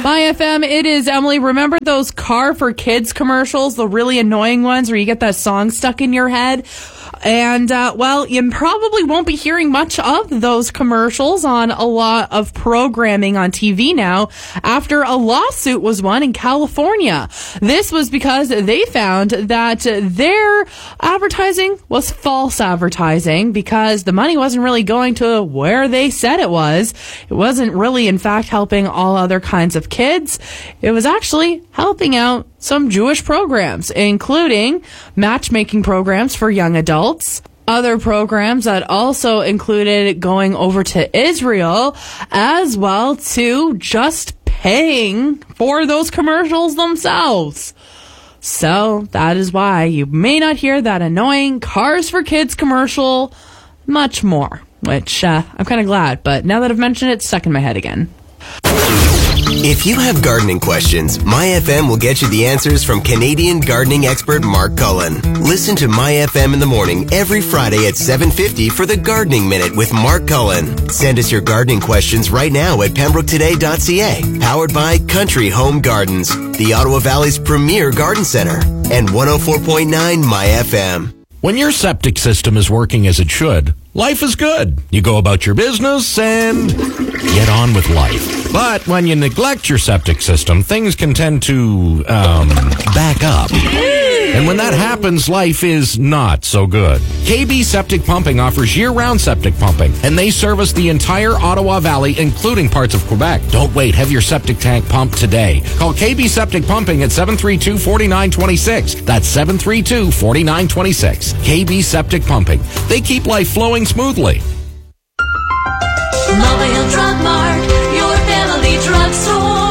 Hi, FM. It is Emily. Remember those Car for Kids commercials, the really annoying ones where you get that song stuck in your head? And, well, you probably won't be hearing much of those commercials on a lot of programming on TV now after a lawsuit was won in California. This was because they found that their advertising was false advertising because the money wasn't really going to where they said it was. It wasn't really, in fact, helping all other kinds of kids. It was actually helping out some Jewish programs, including matchmaking programs for young adults, other programs that also included going over to Israel, as well to just paying for those commercials themselves. So that is why you may not hear that annoying Cars for Kids commercial much more, which I'm kind of glad, but now that I've mentioned it, it's stuck in my head again. If you have gardening questions, My FM will get you the answers from Canadian gardening expert Mark Cullen. Listen to My FM in the morning every Friday at 7:50 for the Gardening Minute with Mark Cullen. Send us your gardening questions right now at pembrooketoday.ca. Powered by Country Home Gardens, the Ottawa Valley's premier garden center, and 104.9 My FM. When your septic system is working as it should, life is good. You go about your business and get on with life. But when you neglect your septic system, things can tend to, back up. And when that happens, life is not so good. KB Septic Pumping offers year-round septic pumping, and they service the entire Ottawa Valley, including parts of Quebec. Don't wait. Have your septic tank pumped today. Call KB Septic Pumping at 732-4926. That's 732-4926. KB Septic Pumping. They keep life flowing smoothly. Mulvihill Drug Mart, your family drugstore.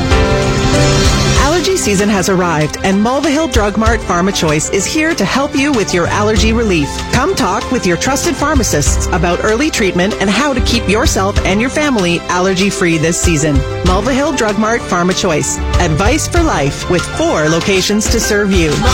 Allergy season has arrived, and Mulvihill Drug Mart Pharma Choice is here to help you with your allergy relief. Come talk with your trusted pharmacists about early treatment and how to keep yourself and your family allergy-free this season. Mulvihill Drug Mart Pharma Choice. Advice for life with 4 locations to serve you.